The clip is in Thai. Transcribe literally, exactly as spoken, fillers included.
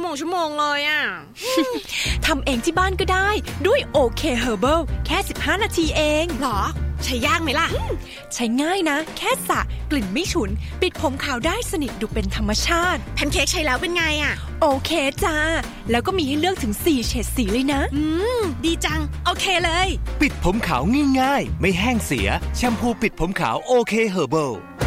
งชั่วโมงเลยอ่ะทำเองที่บ้านก็ได้ด้วย โอ เค Herbal แค่สิบห้านาทีเองหรอใช้ยากไหมล่ะใช้ง่ายนะแค่สระกลิ่นไม่ฉุนปิดผมขาวได้สนิทดูเป็นธรรมชาติแพนเค้กใช้แล้วเป็นไงอ่ะโอเคจ้าแล้วก็มีให้เลือกถึงสี่เฉดสีเลยนะอืมดีจังโอเคเลยปิดผมขาวง่ายๆไม่แห้งเสียแชมพูปิดผมขาวโอเค Herbal